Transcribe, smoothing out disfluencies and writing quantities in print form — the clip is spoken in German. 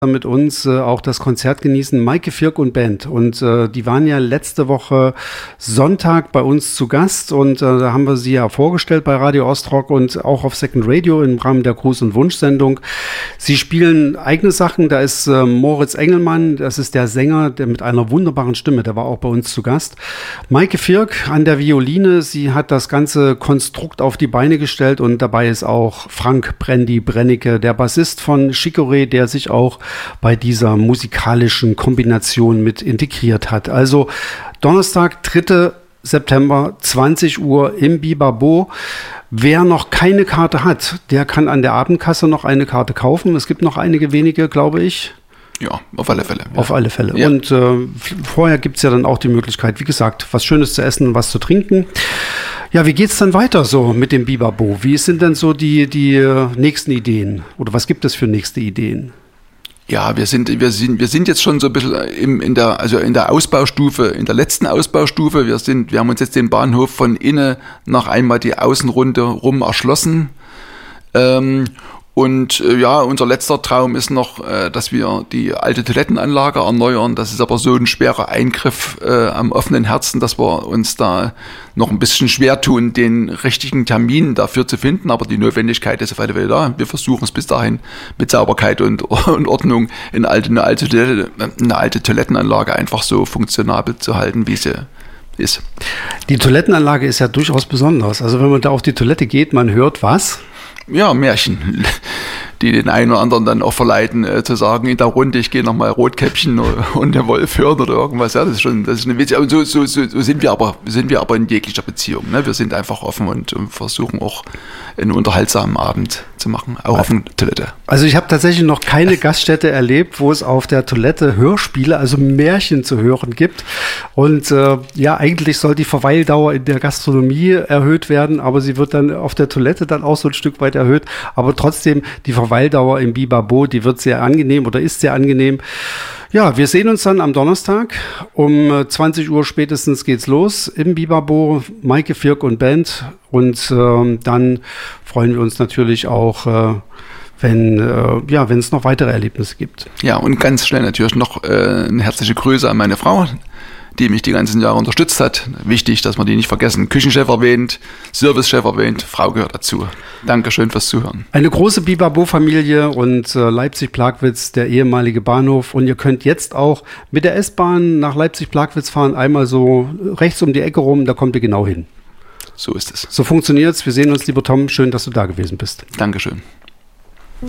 mit uns auch das Konzert genießen, Maike Firk und Band. Und die waren ja letzte Woche Sonntag bei uns zu Gast und da haben wir sie ja vorgestellt bei Radio Ostrock und auch auf Second Radio im Rahmen der Gruß- und Wunsch-Sendung. Sie spielen eigene Sachen, da ist Moritz Engelmann, das ist der Sänger, der mit einer wunderbaren Stimme, der war auch bei uns zu Gast. Maike Firk an der Violine, sie hat das ganze Konstrukt auf die Beine gestellt und dabei ist auch Frank Brennecke, der Bassist von Chicorée, der sich auch bei dieser musikalischen Kombination mit integriert hat. Also Donnerstag, 3. September, 20 Uhr im Bibabo. Wer noch keine Karte hat, der kann an der Abendkasse noch eine Karte kaufen. Es gibt noch einige wenige, glaube ich. Ja, auf alle Fälle. Ja. Auf alle Fälle. Ja. Und vorher gibt es ja dann auch die Möglichkeit, wie gesagt, was Schönes zu essen, was zu trinken. Ja, wie geht's dann weiter so mit dem Bibabo? Wie sind denn so die nächsten Ideen? Oder was gibt es für nächste Ideen? Ja, wir sind jetzt schon so ein bisschen in der Ausbaustufe, in der letzten Ausbaustufe. Wir haben uns jetzt den Bahnhof von innen noch einmal die Außenrunde rum erschlossen. Unser letzter Traum ist noch, dass wir die alte Toilettenanlage erneuern. Das ist aber so ein schwerer Eingriff am offenen Herzen, dass wir uns da noch ein bisschen schwer tun, den richtigen Termin dafür zu finden. Aber die Notwendigkeit ist auf alle Fälle da. Wir versuchen es bis dahin mit Sauberkeit und Ordnung eine alte Toilettenanlage einfach so funktionabel zu halten, wie sie ist. Die Toilettenanlage ist ja durchaus besonders. Also wenn man da auf die Toilette geht, man hört was? Ja, Märchen, die den einen oder anderen dann auch verleiten, zu sagen, in der Runde, ich gehe nochmal Rotkäppchen und der Wolf hören oder irgendwas. Ja, das ist eine Witz. Und so sind wir aber in jeglicher Beziehung. Ne? Wir sind einfach offen und versuchen auch einen unterhaltsamen Abend zu machen, auch auf der Toilette. Also ich habe tatsächlich noch keine Gaststätte erlebt, wo es auf der Toilette Hörspiele, also Märchen zu hören gibt. Und eigentlich soll die Verweildauer in der Gastronomie erhöht werden, aber sie wird dann auf der Toilette dann auch so ein Stück weit erhöht. Aber trotzdem, die Verweildauer im Bibabo, die wird sehr angenehm oder ist sehr angenehm. Ja, wir sehen uns dann am Donnerstag. Um 20 Uhr spätestens geht's los im Bibabo, Maike Firk und Band. Und dann freuen wir uns natürlich auch, wenn es noch weitere Erlebnisse gibt. Ja, und ganz schnell natürlich noch eine herzliche Grüße an meine Frau, die mich die ganzen Jahre unterstützt hat. Wichtig, dass wir die nicht vergessen. Küchenchef erwähnt, Servicechef erwähnt, Frau gehört dazu. Dankeschön fürs Zuhören. Eine große Bibabo-Familie und Leipzig-Plagwitz, der ehemalige Bahnhof. Und ihr könnt jetzt auch mit der S-Bahn nach Leipzig-Plagwitz fahren, einmal so rechts um die Ecke rum, da kommt ihr genau hin. So ist es. So funktioniert's. Wir sehen uns, lieber Tom. Schön, dass du da gewesen bist. Dankeschön.